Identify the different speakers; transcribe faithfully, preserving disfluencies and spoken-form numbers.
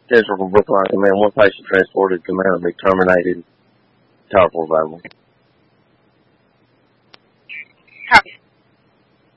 Speaker 1: Central from Brookline. Command, one patient transported. Command will be terminated. Tower four available.
Speaker 2: Copy.